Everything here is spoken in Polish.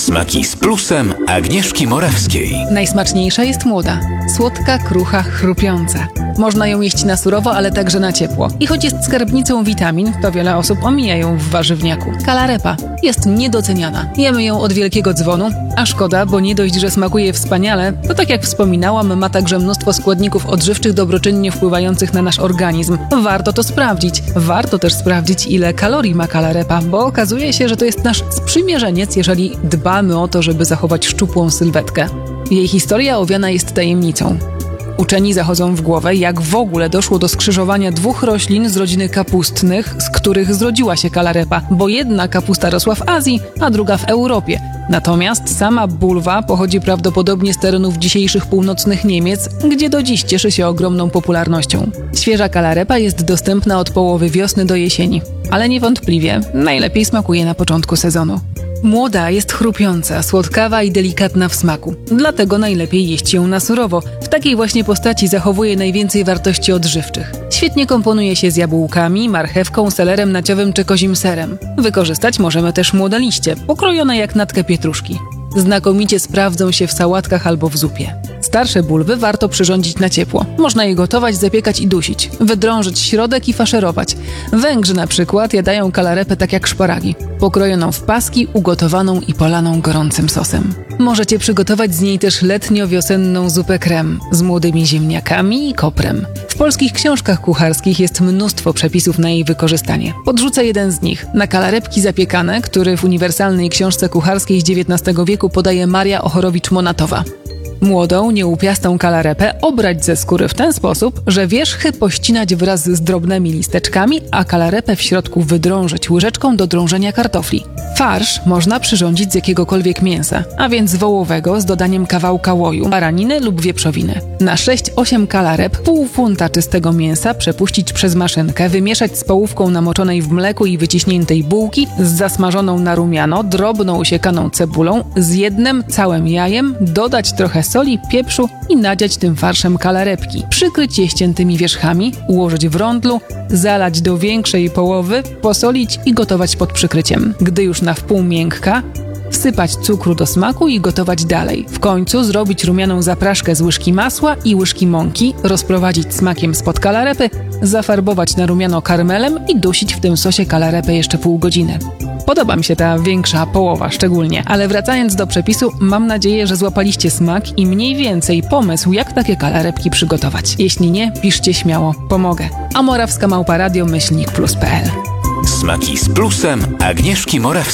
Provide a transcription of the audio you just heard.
Smaki z plusem Agnieszki Morawskiej. Najsmaczniejsza jest młoda. Słodka, krucha, chrupiąca. Można ją jeść na surowo, ale także na ciepło. I choć jest skarbnicą witamin, to wiele osób omija ją w warzywniaku. Kalarepa jest niedoceniana. Jemy ją od wielkiego dzwonu, a szkoda, bo nie dość, że smakuje wspaniale, to tak jak wspominałam, ma także mnóstwo składników odżywczych dobroczynnie wpływających na nasz organizm. Warto to sprawdzić. Warto też sprawdzić, ile kalorii ma kalarepa, bo okazuje się, że to jest nasz sprzymierzeniec, jeżeli dbamy o to, żeby zachować szczupłą sylwetkę. Jej historia owiana jest tajemnicą. Uczeni zachodzą w głowę, jak w ogóle doszło do skrzyżowania dwóch roślin z rodziny kapustnych, z których zrodziła się kalarepa, bo jedna kapusta rosła w Azji, a druga w Europie. Natomiast sama bulwa pochodzi prawdopodobnie z terenów dzisiejszych północnych Niemiec, gdzie do dziś cieszy się ogromną popularnością. Świeża kalarepa jest dostępna od połowy wiosny do jesieni, ale niewątpliwie najlepiej smakuje na początku sezonu. Młoda jest chrupiąca, słodkawa i delikatna w smaku. Dlatego najlepiej jeść ją na surowo. W takiej właśnie postaci zachowuje najwięcej wartości odżywczych. Świetnie komponuje się z jabłkami, marchewką, selerem naciowym czy kozim serem. Wykorzystać możemy też młode liście, pokrojone jak natkę pietruszki. Znakomicie sprawdzą się w sałatkach albo w zupie. Starsze bulwy warto przyrządzić na ciepło. Można je gotować, zapiekać i dusić, wydrążyć środek i faszerować. Węgrzy na przykład jadają kalarepę tak jak szparagi, pokrojoną w paski, ugotowaną i polaną gorącym sosem. Możecie przygotować z niej też letnio-wiosenną zupę krem z młodymi ziemniakami i koprem. W polskich książkach kucharskich jest mnóstwo przepisów na jej wykorzystanie. Podrzucę jeden z nich. Na kalarepki zapiekane, który w uniwersalnej książce kucharskiej z XIX wieku podaje Maria Ochorowicz-Monatowa. Młodą, nieupiastą kalarepę obrać ze skóry w ten sposób, że wierzchy pościnać wraz z drobnymi listeczkami, a kalarepę w środku wydrążyć łyżeczką do drążenia kartofli. Farsz można przyrządzić z jakiegokolwiek mięsa, a więc wołowego z dodaniem kawałka łoju, baraniny lub wieprzowiny. Na 6-8 kalarep pół funta czystego mięsa przepuścić przez maszynkę, wymieszać z połówką namoczonej w mleku i wyciśniętej bułki z zasmażoną na rumiano, drobną usiekaną cebulą, z jednym całym jajem, dodać trochę soli, pieprzu i nadziać tym farszem kalarepki. Przykryć je ściętymi wierzchami, ułożyć w rondlu, zalać do większej połowy, posolić i gotować pod przykryciem. Gdy już na wpół miękka, wsypać cukru do smaku i gotować dalej. W końcu zrobić rumianą zapraszkę z łyżki masła i łyżki mąki, rozprowadzić smakiem spod kalarepy, zafarbować na rumiano karmelem i dusić w tym sosie kalarepę jeszcze pół godziny. Podoba mi się ta większa połowa szczególnie, ale wracając do przepisu, mam nadzieję, że złapaliście smak i mniej więcej pomysł, jak takie kalarepki przygotować. Jeśli nie, piszcie śmiało, pomogę. A morawska@radio+.pl. Smaki z plusem Agnieszki Morawskiej.